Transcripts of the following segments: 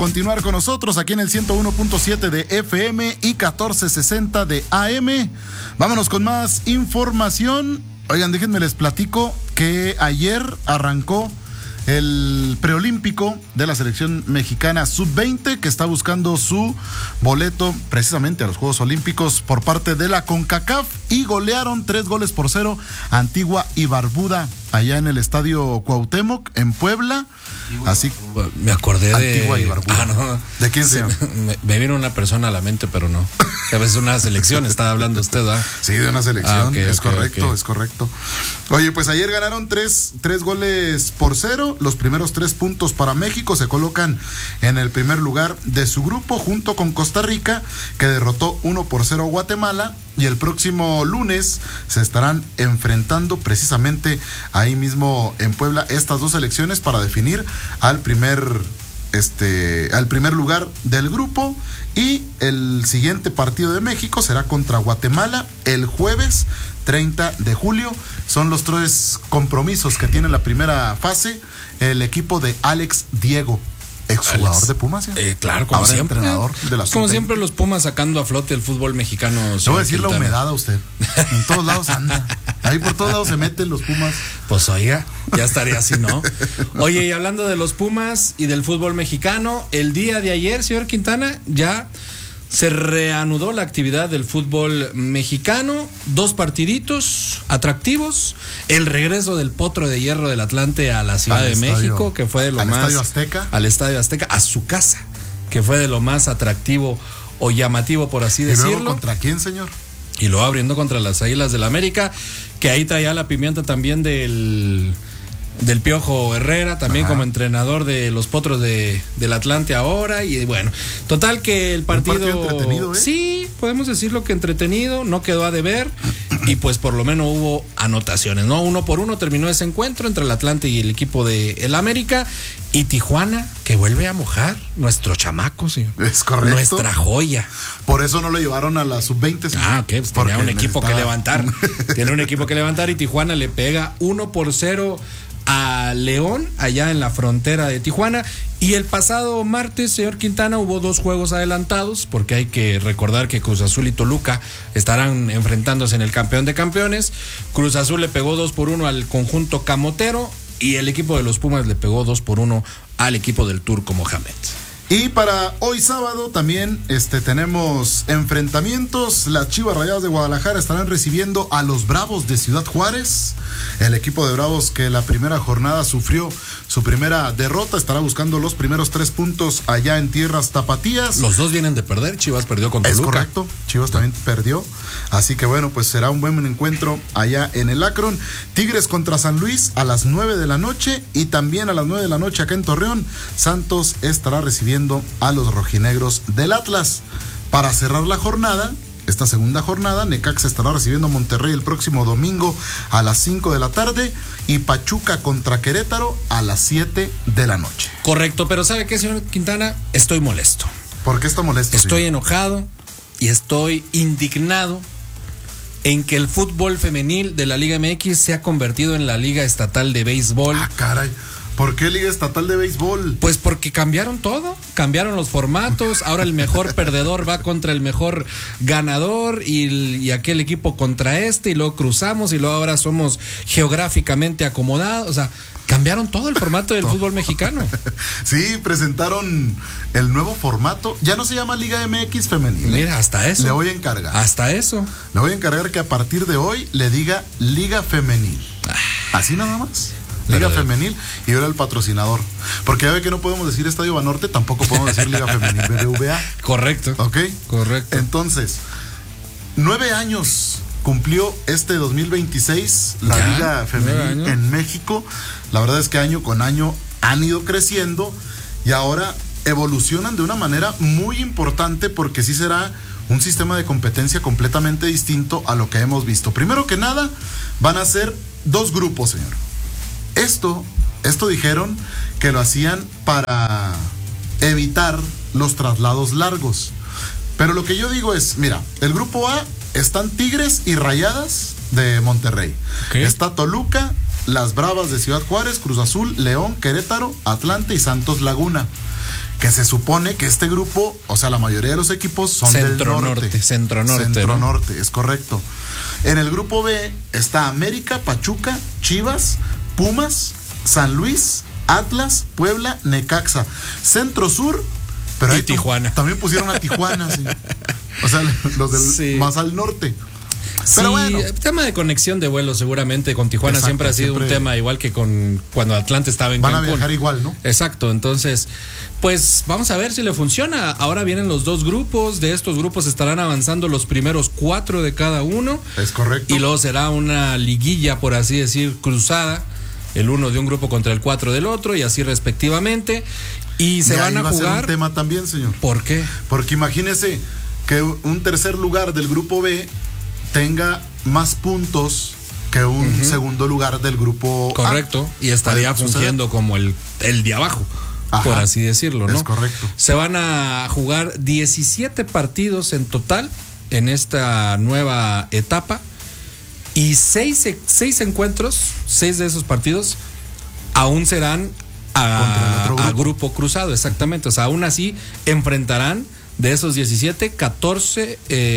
Continuar con nosotros aquí en el 101.7 de FM y 1460 de AM. Vámonos con más información. Oigan, déjenme les platico que ayer arrancó el preolímpico de la selección mexicana sub-20, que está buscando su boleto precisamente a los Juegos Olímpicos por parte de la CONCACAF, y golearon 3-0 a Antigua y Barbuda allá en el estadio Cuauhtémoc en Puebla. Así me acordé de Antigua y Barbuda. No. ¿De quién se llama? Me vino una persona a la mente, pero no. A veces una selección, estaba hablando usted, ¿verdad? Sí, de una selección, okay, es correcto, okay. Es correcto. Oye, pues ayer ganaron 3-0. Los primeros 3 puntos para México se colocan en el primer lugar de su grupo, junto con Costa Rica, que derrotó 1-0 a Guatemala. Y el próximo lunes se estarán enfrentando precisamente ahí mismo en Puebla estas dos selecciones para definir al primer lugar del grupo. Y el siguiente partido de México será contra Guatemala el jueves 30 de julio. Son los 3 compromisos que tiene la primera fase el equipo de Alex Diego, exjugador de Pumas. Claro, como ahora siempre. Entrenador de la como sub-20. siempre, los Pumas sacando a flote el fútbol mexicano. Le voy a decir Quintana. La humedad a usted. En todos lados anda. Ahí por todos lados se meten los Pumas. Pues oiga, ya estaría así, ¿no? Oye, y hablando de los Pumas y del fútbol mexicano, el día de ayer, señor Quintana, ya se reanudó la actividad del fútbol mexicano. 2 partiditos atractivos. El regreso del Potro de Hierro del Atlante a la Ciudad de México, que fue de lo más. Al Estadio Azteca. Al Estadio Azteca, a su casa, que fue de lo más atractivo o llamativo, por así decirlo. ¿Y luego contra quién, señor? Y lo va abriendo contra las Águilas del América, que ahí traía la pimienta también del Piojo Herrera, también como entrenador de los Potros del Atlante ahora. Y bueno, total que el partido entretenido, ¿eh? Sí, podemos decirlo que entretenido, no quedó a deber. Y pues por lo menos hubo anotaciones, ¿no? 1-1 terminó ese encuentro entre el Atlante y el equipo de el América. Y Tijuana, que vuelve a mojar nuestro chamaco, sí. Es correcto. Nuestra joya. Por eso no lo llevaron a la sub-20. Ok, pues tenía un equipo que levantar. Tiene un equipo que levantar, y Tijuana le pega 1-0 a León, allá en la frontera de Tijuana. Y el pasado martes, señor Quintana, hubo 2 juegos adelantados, porque hay que recordar que Cruz Azul y Toluca estarán enfrentándose en el campeón de campeones. Cruz Azul le pegó 2-1 al conjunto camotero, y el equipo de los Pumas le pegó 2-1 al equipo del Turco Mohamed. Y para hoy sábado también tenemos enfrentamientos. Las Chivas Rayadas de Guadalajara estarán recibiendo a los Bravos de Ciudad Juárez. El equipo de Bravos, que la primera jornada sufrió su primera derrota, estará buscando los primeros 3 puntos allá en tierras tapatías. Los dos vienen de perder. Chivas perdió con Toluca. Es correcto, Chivas también perdió. Así que bueno, pues será un buen encuentro allá en el Akron. Tigres contra San Luis a las 9 de la noche. Y también a las 9 de la noche acá en Torreón, Santos estará recibiendo a los rojinegros del Atlas. Para cerrar la jornada, esta segunda jornada, Necaxa estará recibiendo a Monterrey el próximo domingo a las 5 de la tarde, y Pachuca contra Querétaro a las 7 de la noche. Correcto, pero ¿sabe qué, señor Quintana? Estoy molesto. ¿Por qué está molesto? Estoy enojado y estoy indignado en que el fútbol femenil de la Liga MX se ha convertido en la Liga Estatal de Béisbol. Ah, caray. ¿Por qué Liga Estatal de Béisbol? Pues porque cambiaron todo, cambiaron los formatos. Ahora el mejor perdedor va contra el mejor ganador, y aquel equipo contra y luego cruzamos, y luego ahora somos geográficamente acomodados. O sea, cambiaron todo el formato del fútbol mexicano. Sí, presentaron el nuevo formato. Ya no se llama Liga MX femenil. Mira, hasta eso. Le voy a encargar. Hasta eso. Le voy a encargar que a partir de hoy le diga Liga Femenil. Así nada más. Liga Femenil, y ahora el patrocinador. Porque ya ve que no podemos decir Estadio Banorte, tampoco podemos decir Liga Femenil, BBVA. Correcto. ¿Ok? Correcto. Entonces, 9 años cumplió este 2026 la Liga Femenil en México. La verdad es que año con año han ido creciendo, y ahora evolucionan de una manera muy importante, porque sí será un sistema de competencia completamente distinto a lo que hemos visto. Primero que nada, van a ser 2 grupos, señor. Esto dijeron que lo hacían para evitar los traslados largos. Pero lo que yo digo es, mira, el grupo A están Tigres y Rayadas de Monterrey. Okay. Está Toluca, las Bravas de Ciudad Juárez, Cruz Azul, León, Querétaro, Atlante y Santos Laguna. que se supone que este grupo, o sea, la mayoría de los equipos son Centro del norte. Centro-norte, es correcto. En el grupo B está América, Pachuca, Chivas, Pumas, San Luis, Atlas, Puebla, Necaxa. Centro-sur, pero y Tijuana. También pusieron a Tijuana, sí. O sea, los del más al norte. Pero sí, bueno. El tema de conexión de vuelos seguramente con Tijuana siempre ha sido un tema igual que con cuando Atlante estaba en Cancún. Van a viajar igual, ¿no? Exacto, entonces, pues vamos a ver si le funciona. Ahora vienen los 2 grupos, de estos grupos estarán avanzando los primeros 4 de cada uno. Es correcto. Y luego será una liguilla, por así decir, cruzada, el 1 de un grupo contra el 4 del otro y así respectivamente. Y se van a jugar. Va a ser un tema también, señor. ¿Por qué? Porque imagínese que un tercer lugar del grupo B tenga más puntos que un segundo lugar del grupo A. Correcto, y estaría fungiendo como el de abajo. Ajá, por así decirlo, ¿no? Es correcto. Se van a jugar 17 partidos en total en esta nueva etapa y 6 encuentros, 6 de esos partidos aún serán a grupo cruzado, exactamente. O sea, aún así enfrentarán de esos 17, 14,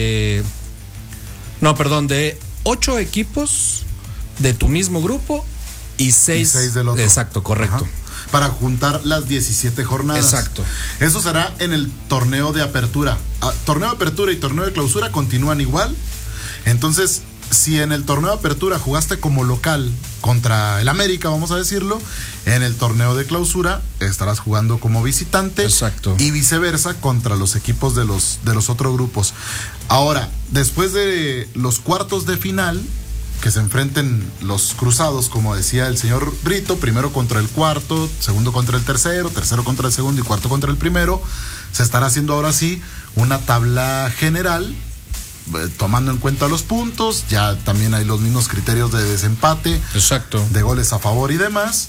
de 8 equipos de tu mismo grupo y 6 del otro. Exacto, correcto. Ajá. Para juntar las 17 jornadas. Exacto. Eso será en el torneo de apertura. Torneo de apertura y torneo de clausura continúan igual. Entonces, si en el torneo de apertura jugaste como local contra el América, vamos a decirlo, en el torneo de clausura estarás jugando como visitante. Exacto. Y viceversa contra los equipos de los otros grupos. Ahora, después de los cuartos de final, que se enfrenten los cruzados, como decía el señor Brito, primero contra el cuarto, segundo contra el tercero contra el segundo y cuarto contra el primero, se estará haciendo ahora sí una tabla general, tomando en cuenta los puntos, ya también hay los mismos criterios de desempate, exacto, de goles a favor y demás,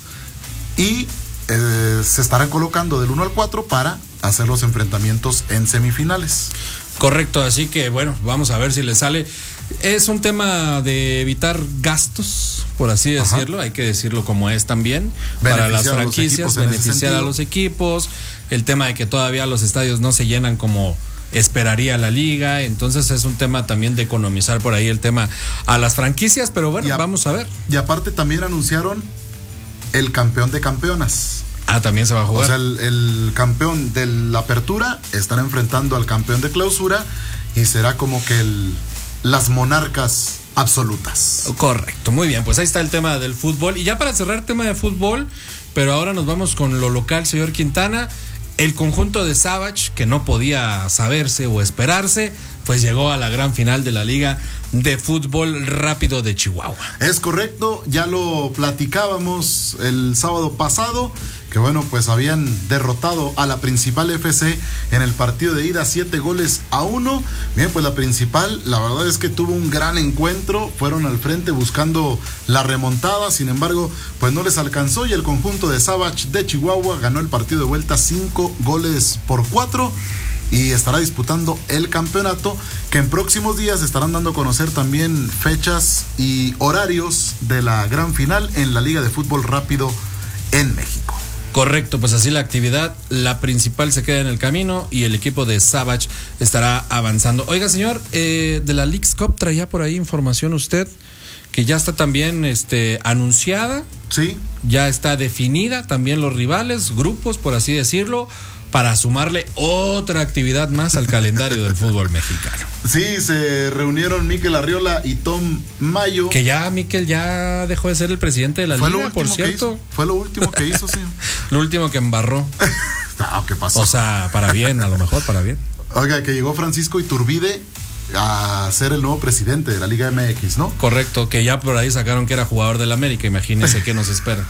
y se estarán colocando del 1 al 4 para hacer los enfrentamientos en semifinales. Correcto, así que bueno, vamos a ver si le sale. Es un tema de evitar gastos, por así decirlo, hay que decirlo como es también, para las franquicias, beneficiar a los equipos, el tema de que todavía los estadios no se llenan como esperaría la liga, entonces es un tema también de economizar por ahí el tema a las franquicias, pero bueno, vamos a ver. Y aparte también anunciaron el campeón de campeonas. También se va a jugar. O sea, el campeón de la apertura estará enfrentando al campeón de clausura y será como que las monarcas absolutas. Correcto, muy bien, pues ahí está el tema del fútbol. Y ya para cerrar el tema de fútbol, pero ahora nos vamos con lo local, señor Quintana. El conjunto de Savage, que no podía saberse o esperarse, pues llegó a la gran final de la Liga de Fútbol Rápido de Chihuahua. Es correcto, ya lo platicábamos el sábado pasado, que bueno, pues habían derrotado a la Principal FC en el partido de ida 7-1. Bien, pues la Principal, la verdad es que tuvo un gran encuentro, fueron al frente buscando la remontada, sin embargo, pues no les alcanzó y el conjunto de Savage de Chihuahua ganó el partido de vuelta 5-4 y estará disputando el campeonato, que en próximos días estarán dando a conocer también fechas y horarios de la gran final en la Liga de Fútbol Rápido en México. Correcto, pues así la actividad, la Principal se queda en el camino y el equipo de Savage estará avanzando. Oiga, señor, de la Leagues Cup traía por ahí información usted, que ya está también anunciada. Sí. Ya está definida también los rivales, grupos, por así decirlo, para sumarle otra actividad más al calendario del fútbol mexicano. Sí, se reunieron Mikel Arriola y Tom Mayo. Que ya Mikel ya dejó de ser el presidente de la liga, por cierto. Fue lo último que hizo, sí. Lo último que embarró. ¿Qué pasó? O sea, para bien, a lo mejor para bien. Oiga, que llegó Francisco Iturbide a ser el nuevo presidente de la Liga MX, ¿no? Correcto, que ya por ahí sacaron que era jugador del América, imagínense qué nos espera.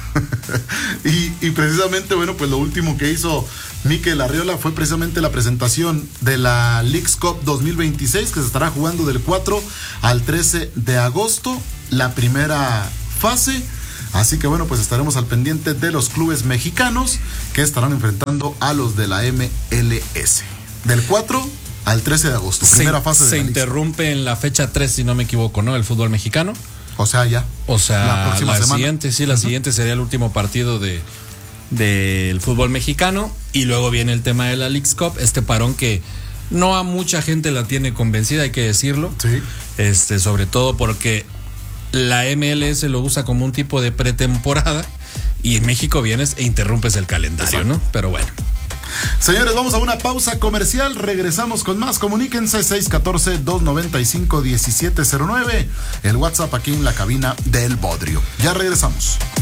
y precisamente, bueno, pues lo último que hizo Mikel Arriola fue precisamente la presentación de la Leagues Cup 2026, que se estará jugando del 4 al 13 de agosto, la primera fase. Así que bueno, pues estaremos al pendiente de los clubes mexicanos que estarán enfrentando a los de la MLS. Del 4 al 13 de agosto, primera fase de la Leagues. Se interrumpe en la fecha 3, si no me equivoco, ¿no? El fútbol mexicano. O sea, ya. O sea, la próxima semana. Siguiente, sí, la siguiente sería el último partido de del fútbol mexicano, y luego viene el tema de la Leagues Cup, este parón que no a mucha gente la tiene convencida, hay que decirlo. Sí. Sobre todo porque la MLS lo usa como un tipo de pretemporada y en México vienes e interrumpes el calendario, exacto, ¿no? Pero bueno. Señores, vamos a una pausa comercial, regresamos con más. Comuníquense 614-295-1709, el WhatsApp aquí en la cabina del Bodrio. Ya regresamos.